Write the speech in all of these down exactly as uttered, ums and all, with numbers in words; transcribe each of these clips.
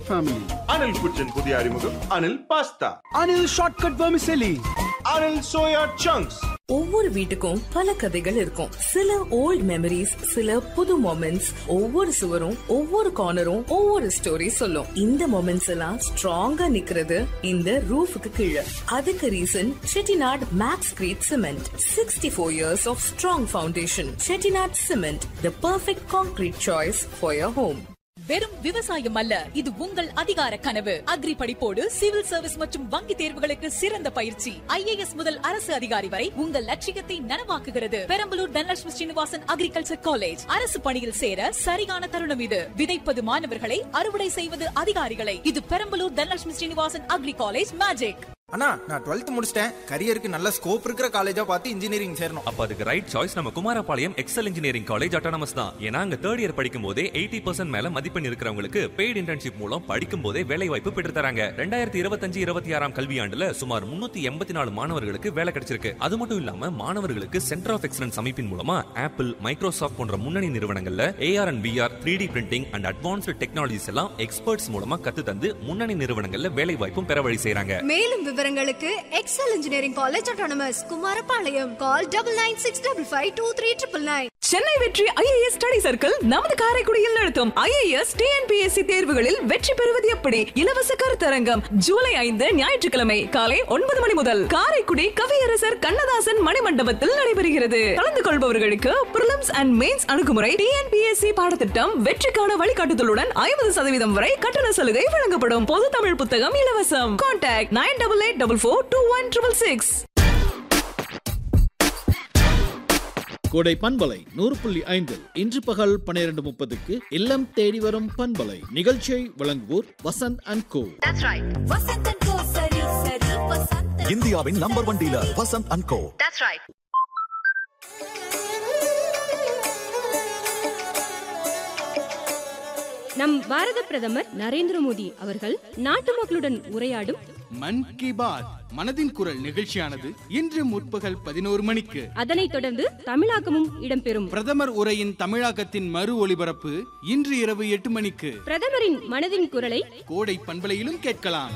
family. Anil Kuchin புதிய அறிமுகம் Anil Pasta. Anil Shortcut Vermicelli. Anil Soya Chunks. ஒவ்வொரு வீட்டுக்கும் பல கதைகள் இருக்கும். சில ஓல்ட் மெமரிஸ், சில புது மொமெண்ட்ஸ். ஒவ்வொரு சுவரும் ஒவ்வொரு கார்னரும் ஒவ்வொரு ஸ்டோரி சொல்லும். இந்த மொமெண்ட்ஸ் எல்லாம் ஸ்ட்ராங்கா நிக்கிறது இந்த ரூஃபுக்கு கீழே. அதுக்கு reason Chettinad maths greet cement. Sixty four years of strong foundation. Chettinad cement, the perfect concrete choice for your home. வெறும் விவசாயம் அல்ல, இது உங்கள் அதிகார கனவு. அக்ரி படிப்போடு சிவில் சர்வீஸ் மற்றும் வங்கி தேர்வுகளுக்கு சிறந்த பயிற்சி. ஐஏஎஸ் முதல் அரசு அதிகாரி வரை உங்கள் லட்சியத்தை நனவாக்குகிறது. Perambalur Dhanalakshmi Srinivasan agriculture college. அரசு பணியில் சேர சரியான தருணம் இது. விதைப்பது மாணவர்களை, அறுவடை செய்வது அதிகாரிகளை. இது Perambalur Dhanalakshmi Srinivasan agri college magic. அண்ணா, நான் டுவெல்த் முடிச்சிட்டேன். கரியருக்கு நல்ல ஸ்கோப் இருக்கிற காலேஜா பார்த்து இன்ஜினியரிங் சேரணும். அப்ப அதுக்கு ரைட் சாய்ஸ் நம்ம Kumarapalayam XL engineering college autonomous தான். ஏன்னா அங்க தேர்ட் இயர் படிக்கும் போதே எயிட்டி பர்சன்ட் மேல மதிப்பெண் இருக்கிறவங்களுக்கு பெய்ட் இன்டர்ன்ஷிப் மூலம் படிக்கும் போதே வேலை வாய்ப்பு பெற்று தராங்க. ரெண்டாயிரத்தி இருபத்தஞ்சு இருபத்தி ஆறாம் கல்வியாண்டுல சுமார் முன்னூத்தி எண்பத்தி நாலு மாணவர்களுக்கு வேலை கிடைச்சிருக்கு. அது மட்டும் இல்லாம மாணவர்களுக்கு சென்டர் ஆஃப் எக்ஸலன்ஸ் அமைப்பின் மூலமா ஆப்பிள், மைக்ரோசாஃப்ட் போன்ற முன்னணி நிறுவனங்கள்ல AR and VR, three D printing and advanced technologies எல்லாம் எக்ஸ்பர்ட்ஸ் மூலமா கத்து தந்து முன்னணி நிறுவனங்கள்ல வேலை வாய்ப்பும் பெற வழி செய்றாங்க. மேலும் விவரங்களுக்கு XL engineering college autonomous Kumarapalayam. Call double nine six double five two three triple nine. Chennai வெற்றி ஐஏஎஸ் ஸ்டடி சர்க்கிள் நமது காரைக்குடியில் நடத்தும் ஐஏஎஸ் டிஎன்பிஎஸ்சி தேர்வுகளில் வெற்றி பெறுவது எப்படி? இலவச கருத்தரங்கம் ஜூலை ஐந்து ஞாயிற்றுக்கிழமை காலை ஒன்பது மணி முதல் காரைக்குடி கவியரசர் கண்ணதாசன் மணிமண்டபத்தில் நடைபெறுகிறது. கலந்து கொள்பவர்களுக்கு பிரிலிம்ஸ் அண்ட் மெயின்ஸ் அணுகுமுறை, டிஎன்பிஎஸ்சி பாடத்திட்டம், வெற்றிக்கான வழிகாட்டுதலுடன் ஐம்பது சதவீதம் வரை கட்டண சலுகை வழங்கப்படும். பொது தமிழ் புத்தகம் இலவசம். Contact nine double eight double four two one triple six. கோடை பண்பலை நூறு புள்ளி ஐந்தில் இன்று பகல் பன்னிரண்டு முப்பதுக்கு இல்லம் தேடி வரும் பண்பலை நிகழ்ச்சியை வழங்குவோர் வசந்த் அண்ட் கோ. இந்தியாவின் number one dealer Vasanth and கோ. நம் பாரத பிரதமர் நரேந்திர மோடி அவர்கள் நாட்டு மக்களுடன் உரையாடும் மன் கி பாத் மனதின் குரல் நிகழ்ச்சியானது இன்று முற்பகல் பதினோரு மணிக்கு, அதனைத் தொடர்ந்து தமிழாக்கமும் இடம்பெறும். பிரதமர் உரையின் தமிழாக்கத்தின் மறு ஒலிபரப்பு இன்று இரவு எட்டு மணிக்கு. பிரதமரின் மனதின் குரலை கோடை பண்பலையிலும் கேட்கலாம்.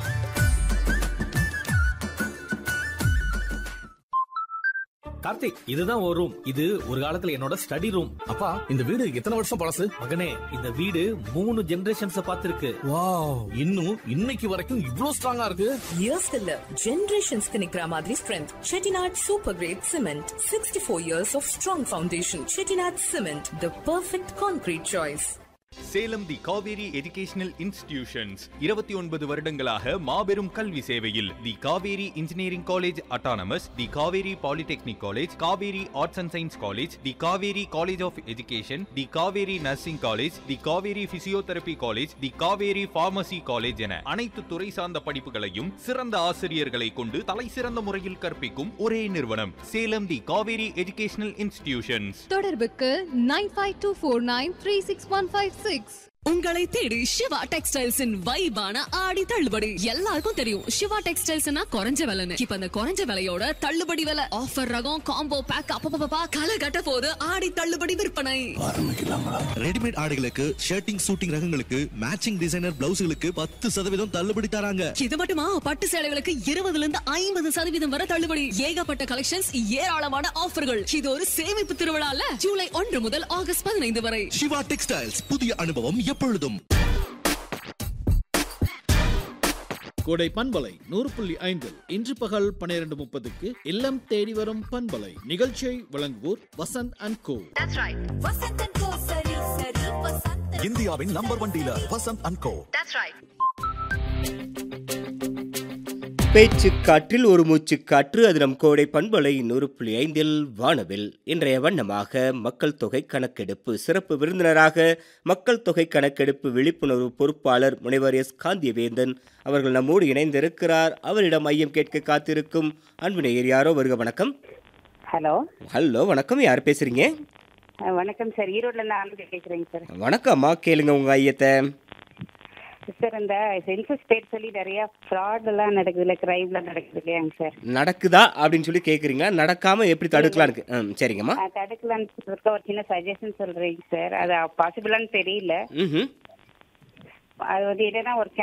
கார்த்திக், இதுதான் ஒரு ரூம். இது ஒரு காலத்துல என்னோட ஸ்டடி ரூம். அப்பா, இந்த வீடு எத்தனை வருஷம் பழசு? மகனே, இந்த வீடு மூணு ஜெனரேஷன்ஸ் பார்த்திருக்கு. வாவ், இன்னும் இன்னைக்கு வரைக்கும் இவ்ளோ ஸ்ட்ராங்கா இருக்கு. இயர்ஸ் இல்ல, ஜெனரேஷன்ஸ்க்கு நிக்கிற மாதிரி strength. Chettinad super great cement. Sixty four years of strong foundation. Chettinad cement, the perfect concrete choice. Salem the Kaveri educational institutions இருபத்தி ஒன்பது வருடங்களாக மாபெரும் கல்வி சேவையில். தி Kaveri engineering college autonomous, the Kaveri polytechnic college, Kaveri arts and science college, the Kaveri college of education, the Kaveri nursing college, the Kaveri physiotherapy college, the Kaveri pharmacy college என அனைத்து துறை சார்ந்த படிப்புகளையும் சிறந்த ஆசிரியர்களை கொண்டு தலை சிறந்த முறையில் கற்பிக்கும் ஒரே நிறுவனம் சேலம் தி காவேரி எஜுகேஷனல் இன்ஸ்டிடியூஷன்ஸ். தொடர்புக்கு nine five two four nine three six one five six. உங்களை தேடி சிவா டெக்ஸ்டைல்ஸின் வைபான ஆடி தள்ளுபடி. எல்லாருக்கும் தெரியும் சிவா டெக்ஸ்டைல்ஸ்னா குறைஞ்ச விலைன்னு. இப்ப அந்த குறைஞ்ச விலையோட தள்ளுபடி விலை, ஆஃபர் ரகம், காம்போ பேக், அப்பப்பா களை கட்ட போது ஆடி தள்ளுபடி விற்பனை ஆரம்பிக்கலாங்களா? ரெடிமேட் ஆடைகளுக்கு, ஷர்ட்டிங் சூட்டிங் ரகங்களுக்கு, மேட்சிங் டிசைனர் பிளவுஸ்களுக்கு பத்து சதவீதம் தள்ளுபடி தராங்க. இது மட்டுமா, பட்டு சேலைகளுக்கு இருபதுல இருந்து ஐம்பது சதவீதம் வரை தள்ளுபடி. ஏகப்பட்ட கலெக்ஷன்ஸ், ஏராளமான ஆஃபர்கள். இது ஒரு சேமிப்பு திருவிழால ஜூலை ஒன்று முதல் ஆகஸ்ட் பதினைந்து வரை. சிவா டெக்ஸ்டைல்ஸ், புதிய அனுபவம் எப்பொழுதும். கோடை பண்பலை நூறு புள்ளி ஐந்தில் இன்று பகல் பன்னிரண்டு முப்பதுக்கு இல்லம் தேடி வரும் பண்பலை நிகழ்ச்சியை வழங்குவோர் வசந்த் அண்ட் கோ. இந்தியாவின் number one dealer Vasanth and கோ. பேச்சு காற்றில் ஒரு மூச்சு காற்று. அது நம் கோடை பண்பலை நூறு புள்ளி ஐந்தில் வானவில். இன்றைய வண்ணமாக மக்கள் தொகை கணக்கெடுப்பு. சிறப்பு விருந்தினராக மக்கள் தொகை கணக்கெடுப்பு விழிப்புணர்வு பொறுப்பாளர் முனைவர் எஸ் காந்தியவேந்தன் அவர்கள் நம்மோடு இணைந்திருக்கிறார். அவரிடம் ஐயம் கேட்க காத்திருக்கும் அன்பு நேயர் யாரோ. வருக, வணக்கம். ஹலோ. ஹலோ, வணக்கம். யார் பேசுறீங்க? வணக்கம் சார், ஈரோட்ல இருந்து ஆனந்தி பேசுறேங்க சார். வணக்கம்மா, கேளுங்க உங்க ஐயத்தை. சார், இந்த சென்சஸ் பேர் சொல்லி நிறைய ஃப்ராட் எல்லாம் நடக்குதுல, கிரைம்லாம் நடக்குது இல்லையாங்க சார்? நடக்குதா அப்படின்னு சொல்லி கேக்குறீங்க. நடக்காம எப்படி தடுக்கலான்னு? ம், சரிங்கம்மா. தடுக்கலான்னு ஒரு சின்ன சஜஷன் சொல்றீங்க சார். அது பாசிபிளான்னு தெரியல. ம், அது வந்து என்னன்னா, ஒரு